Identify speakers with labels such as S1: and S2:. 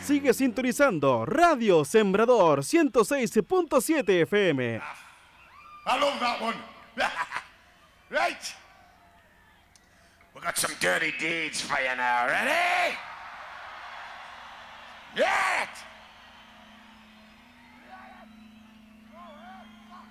S1: Sigue sintonizando Radio Sembrador 106.7 FM.
S2: I love that one. Right. We got some dirty deeds for you now. Ready?